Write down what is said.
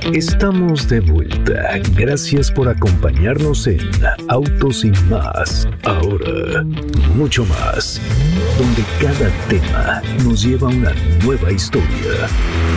Estamos de vuelta. Gracias por acompañarnos en Autos y Más. Ahora, mucho más. Donde cada tema nos lleva a una nueva historia.